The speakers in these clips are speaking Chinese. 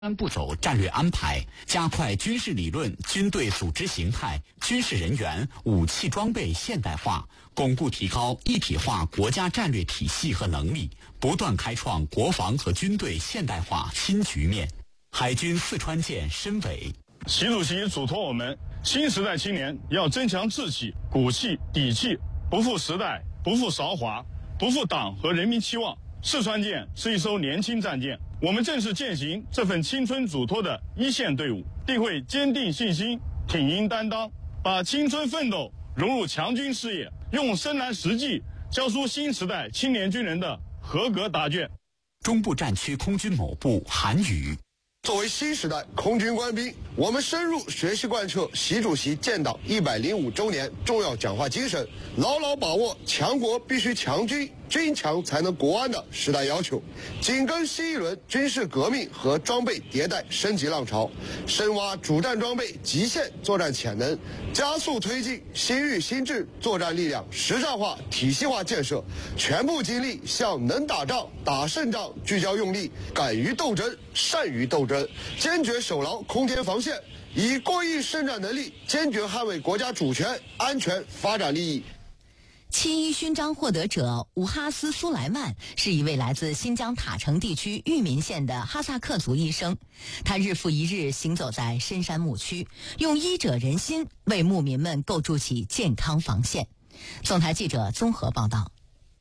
3步走战略安排，加快军事理论、军队组织形态、军事人员、武器装备现代化，巩固提高一体化国家战略体系和能力，不断开创国防和军队现代化新局面。海军四川舰申伟， 习主席嘱托我们，新时代青年要增强志气、骨气、底气，不负时代，不负韶华，不负党和人民期望。四川舰是一艘年轻战舰，我们正是践行这份青春嘱托的一线队伍，定会坚定信心，挺膺担当，把青春奋斗融入强军事业，用深蓝实际教出新时代青年军人的合格答卷。 中部战区空军某部韩宇， 作为新时代空军官兵，我们深入学习贯彻习主席建党105周年重要讲话精神，牢牢把握强国必须强军，军强才能国安的时代要求，紧跟新一轮军事革命和装备迭代升级浪潮，深挖主战装备极限作战潜能，加速推进新域新制作战力量实战化体系化建设，全部精力向能打仗、打胜仗聚焦用力，敢于斗争、善于斗争，坚决守牢空天防线，以过硬生产能力坚决捍卫国家主权、安全、发展利益。 亲医勋章获得者吴哈斯·苏莱曼是一位来自新疆塔城地区玉民县的哈萨克族医生，他日复一日行走在深山牧区，用医者仁心为牧民们构筑起健康防线。总台记者综合报道。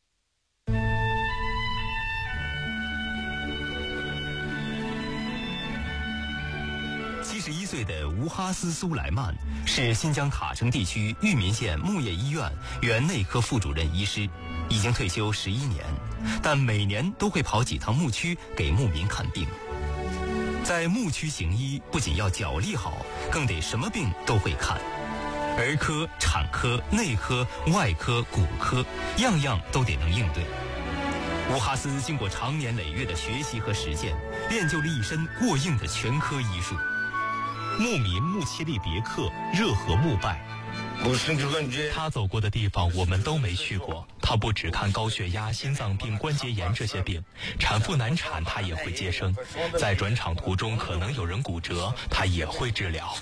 71岁的吴哈斯·苏莱曼是新疆塔城地区玉民县牧业医院原内科副主任医师，已经退休11年，但每年都会跑几趟牧区给牧民看病。在牧区行医，不仅要脚力好，更得什么病都会看，儿科、产科、内科、外科、骨科，样样都得能应对。吴哈斯经过长年累月的学习和实践，练就了一身过硬的全科医术。牧民穆切利别克热河牧拜，他走过的地方我们都没去过。他不只看高血压、心脏病、关节炎这些病，产妇难产他也会接生，在转场途中可能有人骨折，他也会治疗。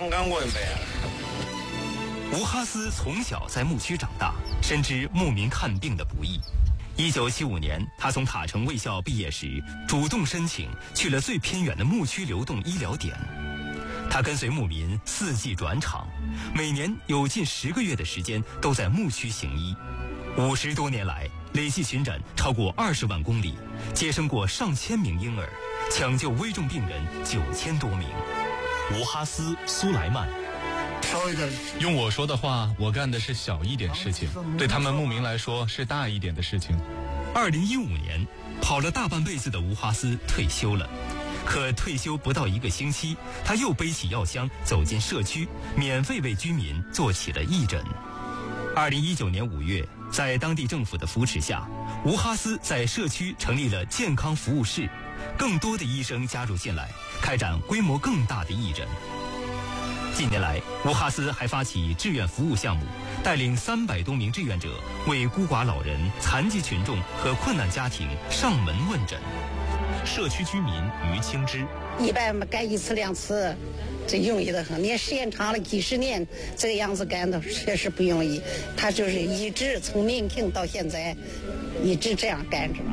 吴哈斯从小在牧区长大，深知牧民看病的不易。1975年，他从塔城卫校毕业时，主动申请去了最偏远的牧区流动医疗点。他跟随牧民4季转场，每年有近10个月的时间都在牧区行医。50多年来，累计巡诊超过20万公里，接生过上千名婴儿，抢救危重病人9000多名。吴哈斯·苏莱曼， 用我说的话，我干的是小一点事情，对他们牧民来说是大一点的事情。 2015年，跑了大半辈子的吴哈斯退休了。可退休不到1个星期，他又背起药箱走进社区，免费为居民做起了义诊。2019年5月，在当地政府的扶持下，吴哈斯在社区成立了健康服务室，更多的医生加入进来，开展规模更大的义诊。近年来，吴哈斯还发起志愿服务项目，带领300多名志愿者为孤寡老人、残疾群众和困难家庭上门问诊。社区居民于清之， 一般干1次2次，这容易的很。你时间长了几10年，这个样子干的确实不容易。他就是一直从年轻到现在，一直这样干着。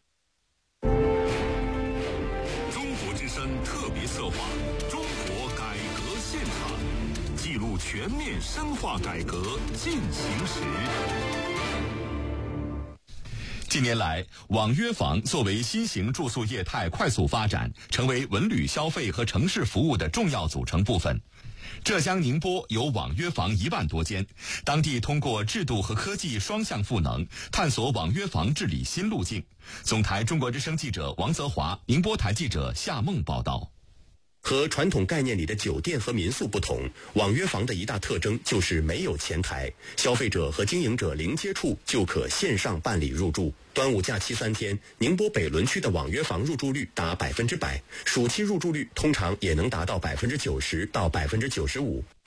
中国之声特别策划《中国改革现场》，记录全面深化改革进行时。 近年来，网约房作为新型住宿业态快速发展，成为文旅消费和城市服务的重要组成部分。浙江宁波有网约房1万多间，当地通过制度和科技双向赋能，探索网约房治理新路径。总台中国之声记者王泽华，宁波台记者夏梦报道。 和传统概念里的酒店和民宿不同，网约房的一大特征就是没有前台，消费者和经营者零接触就可线上办理入住。端午假期3天，宁波北仑区的网约房入住率达100%，暑期入住率通常也能达到90%到95%。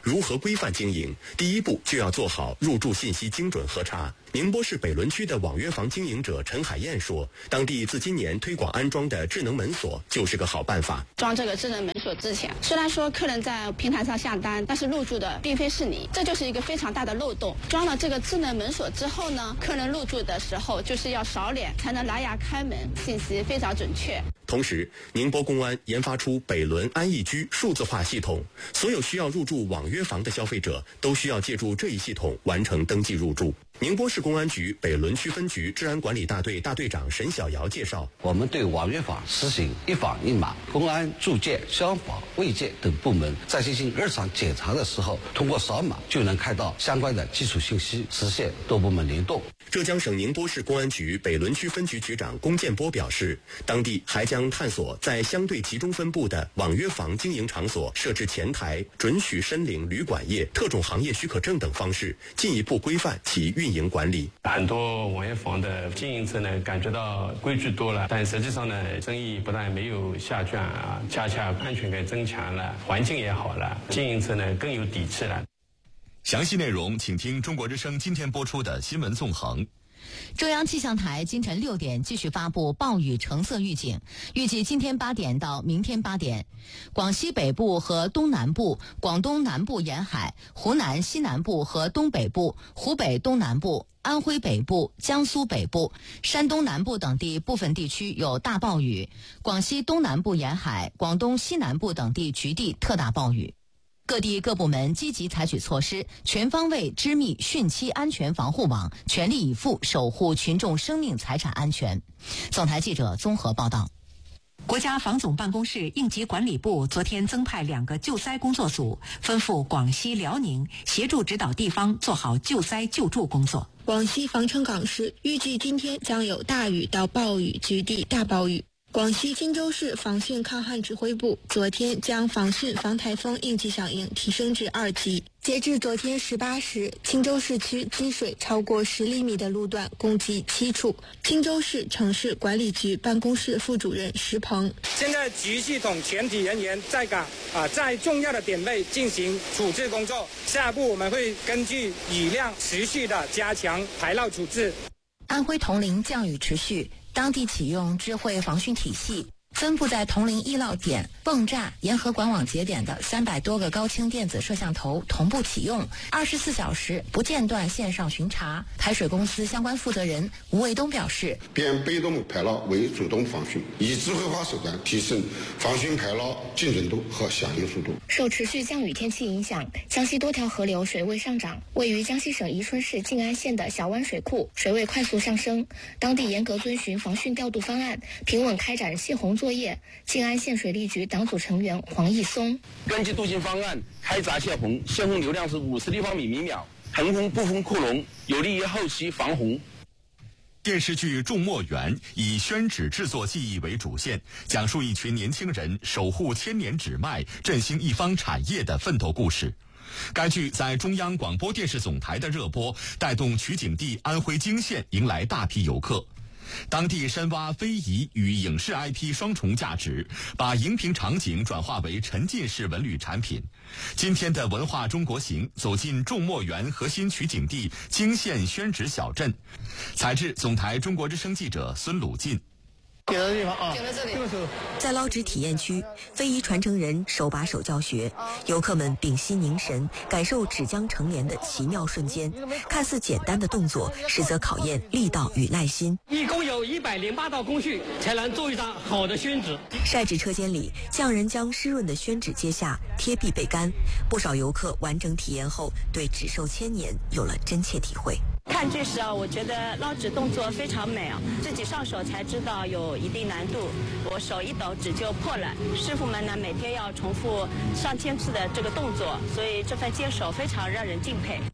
如何规范经营？第一步就要做好入住信息精准核查。宁波市北仑区的网约房经营者陈海燕说，当地自今年推广安装的智能门锁就是个好办法。 装这个智能门锁之前，虽然说客人在平台上下单，但是入住的并非是你，这就是一个非常大的漏洞。装了这个智能门锁之后呢，客人入住的时候就是要扫脸才能拿牙开门，信息非常准确。 同时，宁波公安研发出北仑安逸居数字化系统，所有需要入住网约房的消费者都需要借助这一系统完成登记入住。宁波市公安局北仑区分局治安管理大队大队长沈小瑶介绍， 我们对网约房实行一房一码，公安、住建、消防、卫健等部门在进行日常检查的时候，通过扫码就能看到相关的基础信息，实现多部门联动。 浙江省宁波市公安局北仑区分局局长龚建波表示，当地还将探索在相对集中分布的网约房经营场所设置前台、准许申领旅馆业、特种行业许可证等方式，进一步规范其运营管理。 很多网约房的经营者呢，感觉到规矩多了，但实际上呢，生意不但没有下降啊，恰恰安全感增强了，环境也好了，经营者呢更有底气了。 详细内容请听中国之声今天播出的新闻纵横。 中央气象台今晨6点继续发布暴雨橙色预警，预计今天8点到明天8点，广西北部和东南部、广东南部沿海、湖南西南部和东北部、湖北东南部、安徽北部、江苏北部、山东南部等地部分地区有大暴雨，广西东南部沿海、广东西南部等地局地特大暴雨。各地各部门积极采取措施，全方位织密汛期安全防护网，全力以赴守护群众生命财产安全。总台记者综合报道。 国家防总办公室应急管理部昨天增派2个救灾工作组，分赴广西、辽宁，协助指导地方做好救灾救助工作。 广西防城港市预计今天将有大雨到暴雨，局地大暴雨。广西钦州市防汛抗旱指挥部昨天将防汛防台风应急响应提升至2级。截至昨天18时，钦州市区积水超过10厘米的路段共计7处。钦州市城市管理局办公室副主任石鹏： 现在局系统全体人员在岗在重要的点位进行处置工作。下一步我们会根据雨量持续的加强排涝处置。 安徽铜陵降雨持续，当地启用智慧防汛体系，分布在铜陵易涝点、泵栅、沿河管网节点的300多个高清电子摄像头同步启用，24小时不间断线上巡查。排水公司相关负责人吴卫东表示， 变被动排涝为主动防汛，以智慧化手段提升防汛排涝精准度和响应速度。 受持续降雨天气影响，江西多条河流水位上涨，位于江西省宜春市静安县的小湾水库水位快速上升，当地严格遵循防汛调度方案，平稳开展泄洪作业。静安县水利局党组成员黄义松： 根据渡汛方案开闸泄洪，泄洪流量是50立方米每秒，横封不封库容，有利于后期防洪。 电视剧《种墨园》以宣纸制作技艺为主线，讲述一群年轻人守护千年纸脉、振兴一方产业的奋斗故事。该剧在中央广播电视总台的热播，带动取景地安徽泾县迎来大批游客。当地深挖非遗与影视 IP 双重价值，把荧屏场景转化为沉浸式文旅产品。今天的文化中国行走进种墨园核心取景地泾县宣纸小镇，采制总台中国之声记者孙鲁进。 点的地方啊，点在这里。 在捞纸体验区，非遗传承人手把手教学，游客们屏息凝神，感受纸浆成帘的奇妙瞬间。看似简单的动作，实则考验力道与耐心。 一共有108道工序，才能做一张好的宣纸。 晒纸车间里，匠人将湿润的宣纸揭下，贴壁备干。不少游客完整体验后，对纸寿千年有了真切体会。 看剧时我觉得捞纸动作非常美自己上手才知道有一定难度，我手一抖纸就破了。师傅们呢每天要重复上千次的这个动作，所以这份坚守非常让人敬佩。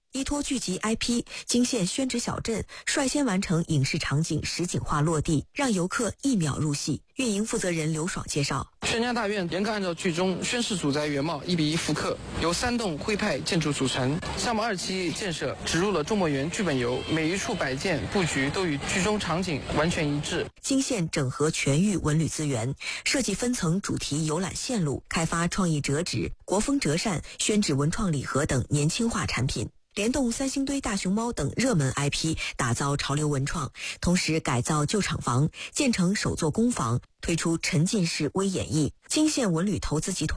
依托剧集 IP， 惊现宣纸小镇率先完成影视场景实景化落地，让游客一秒入戏。运营负责人刘爽介绍， 宣家大院严格按照剧中宣氏祖宅原貌1比1复刻，由3栋徽派建筑组成。项目2期建设植入了中墨园剧本游，每一处摆件布局都与剧中场景完全一致。 惊现整合全域文旅资源，设计分层主题游览线路，开发创意折纸、国风折扇、宣纸文创礼盒等年轻化产品。联动三星堆大熊猫等热门 IP， 打造潮流文创，同时改造旧厂房，建成首座工坊，推出沉浸式微演绎。惊现文旅投资集团